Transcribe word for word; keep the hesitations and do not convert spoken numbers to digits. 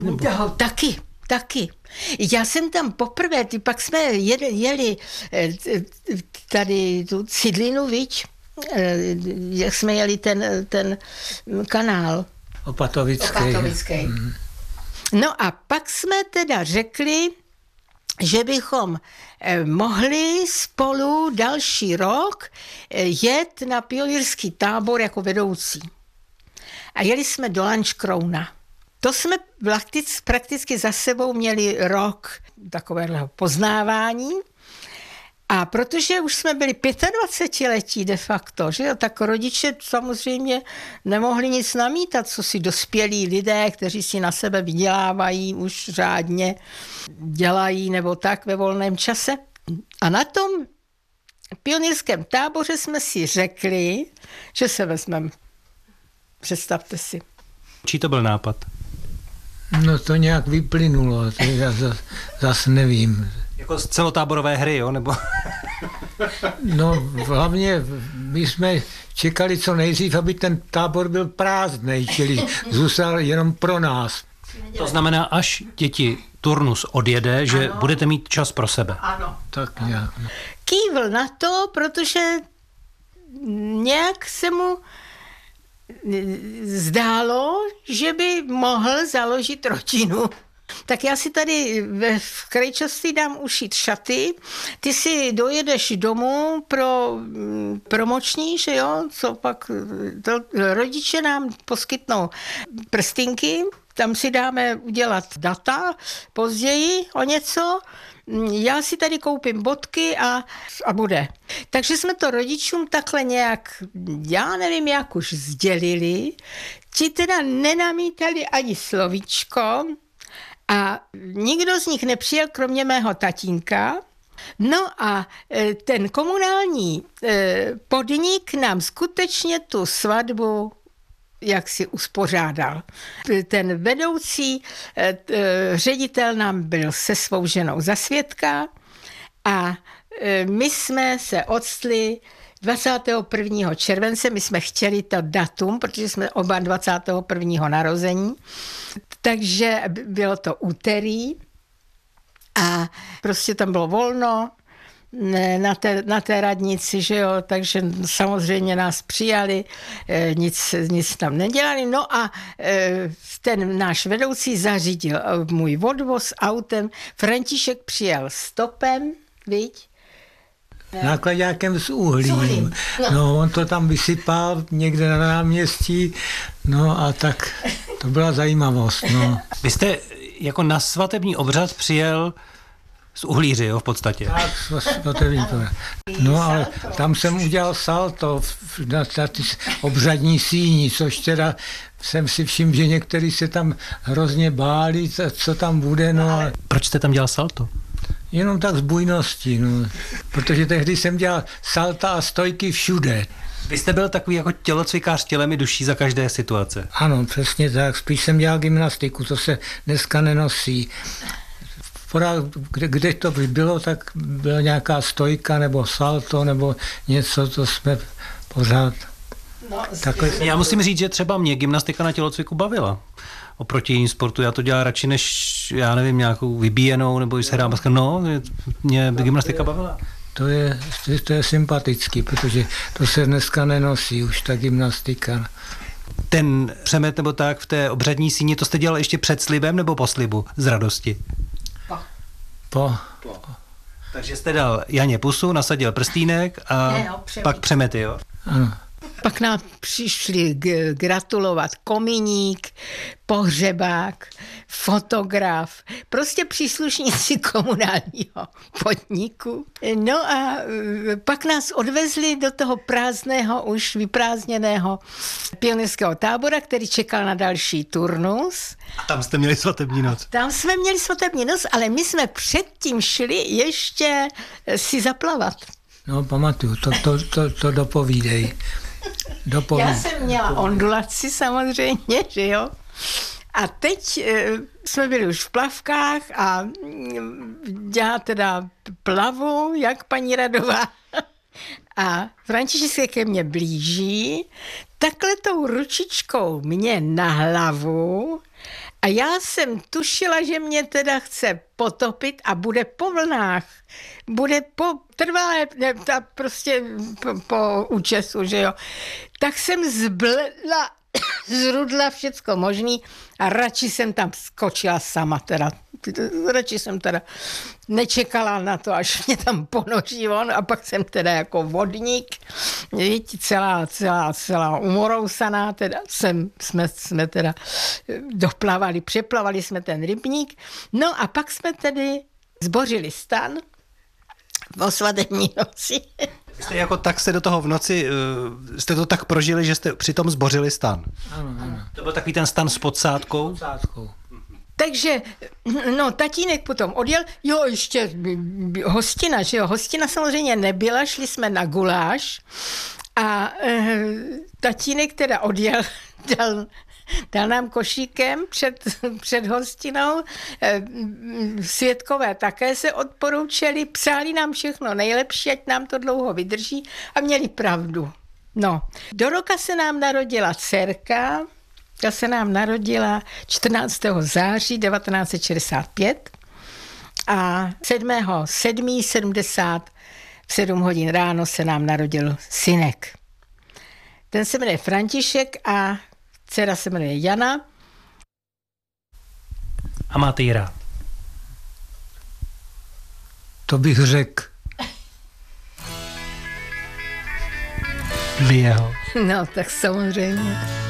No, taky, taky. Já jsem tam poprvé, ty pak jsme jeli, jeli tady tu Cidlinu, viď? Jak jsme jeli ten, ten kanál. Opatovický. Opatovický. Mm. No a pak jsme teda řekli, že bychom mohli spolu další rok jet na pionýrský tábor jako vedoucí. A jeli jsme do Lanškrouna. To jsme prakticky za sebou měli rok takového poznávání. A protože už jsme byli dvacetiletí de facto, že jo, tak rodiče samozřejmě nemohli nic namítat, co si dospělí lidé, kteří si na sebe vydělávají, už řádně dělají nebo tak ve volném čase. A na tom pionýrském táboře jsme si řekli, že se vezmeme. Představte si. Čí to byl nápad? No to nějak vyplynulo, to já zas, zas nevím. Jako z celotáborové hry, jo? Nebo... No hlavně my jsme čekali co nejdřív, aby ten tábor byl prázdnej, čili zůstal jenom pro nás. To znamená, až děti turnus odjede, že ano. Budete mít čas pro sebe. Ano. Tak nějak. No. Kývl na to, protože nějak se mu zdálo, že by mohl založit rodinu. Tak já si tady v krejčovství dám ušít šaty, ty si dojedeš domů pro promoční, že jo, co pak to, rodiče nám poskytnou prstinky, tam si dáme udělat data později o něco, já si tady koupím bodky a, a bude. Takže jsme to rodičům takhle nějak, já nevím, jak už sdělili, ti teda nenamítali ani slovíčko a nikdo z nich nepřijel, kromě mého tatínka. No a ten komunální podnik nám skutečně tu svatbu jak si uspořádal. Ten vedoucí ředitel nám byl se svou ženou za svědka a my jsme se odstli dvacátého prvního července, my jsme chtěli to datum, protože jsme oba dvacátého prvního narození, takže bylo to úterý a prostě tam bylo volno na té, na té radnici, že jo, takže samozřejmě nás přijali, nic, nic tam nedělali, no a ten náš vedoucí zařídil můj odvoz autem, František přijel stopem, viď? Náklaďákem s uhlím. No. no, on to tam vysypal někde na náměstí, no a tak to byla zajímavost, no. Vy jste jako na svatební obřad přijel z Uhlíři, jo, v podstatě. Tak, svatební to. No, ale tam jsem udělal salto na, na ty obřadní síni, což teda jsem si všiml, že někteří se tam hrozně báli, co tam bude, no. Ale... Proč jste tam dělal salto? Jenom tak z bujnosti, no. Protože tehdy jsem dělal salta a stojky všude. Vy jste byl takový jako tělocvikář tělem i duší za každé situace. Ano, přesně tak. Spíš jsem dělal gymnastiku, to se dneska nenosí. Pořád, kde, kde to by bylo, tak byla nějaká stojka nebo salto nebo něco, to jsme pořád... No, takhle... Já musím říct, že třeba mě gymnastika na tělocviku bavila. Oproti jiným sportu, já to dělám radši než, já nevím, nějakou vybíjenou, nebo když se hrám basket. No, mě gymnastika bavila. To je, to je sympatický, protože to se dneska nenosí už, ta gymnastika. Ten přemet nebo tak v té obřadní síni, to jste dělal ještě před slibem nebo po slibu z radosti? Po. Po. po. Takže jste dal Janě pusu, nasadil prstínek a ne, no, pak přemety, jo? Ano. Pak nám přišli g- gratulovat komíník, pohřebák, fotograf, prostě příslušníci komunálního podniku. No a pak nás odvezli do toho prázdného, už vyprázdněného pionýrského tábora, který čekal na další turnus. A tam jste měli svatební noc. Tam jsme měli svatební noc, ale my jsme předtím šli ještě si zaplavat. No, pamatuju, to, to, to, to dopovídej. Dopovídej. Já jsem měla ondulaci samozřejmě, že jo. A teď e, jsme byli už v plavkách a já teda plavu, jak paní Radová. A František se ke mně blíží, takhle tou ručičkou mě na hlavu A já jsem tušila, že mě teda chce potopit a bude po vlnách. Bude po trvalé, ne, ta prostě po, po účesu, že jo. Tak jsem zbledla, zrudla všecko možný a radši jsem tam skočila sama teda. Radši jsem teda nečekala na to, až mě tam ponoří on a pak jsem teda jako vodník, víte, celá, celá, celá umorousaná, teda jsem, jsme, jsme teda doplavali, přeplavali jsme ten rybník, no a pak jsme tedy zbořili stan o svatební noci. Jste jako tak se do toho v noci, jste to tak prožili, že jste přitom zbořili stan. Ano, ano. To byl takový ten stan s podsádkou? Podsádkou. Takže, no, tatínek potom odjel, jo, ještě hostina, že jo, hostina samozřejmě nebyla, šli jsme na guláš a e, tatínek teda odjel, dal, dal nám košíkem před, před hostinou, e, svědkové také se odporoučeli, psali nám všechno nejlepší, ať nám to dlouho vydrží a měli pravdu. No, do roka se nám narodila dcerka. Ta se nám narodila čtrnáctého září devatenáct set šedesát pět a sedmého sedmého sedmdesát v sedm hodin ráno se nám narodil synek. Ten se jmenuje František a dcera se jmenuje Jana. A máte ji rád? To bych řekl. Vy jeho. No, tak samozřejmě.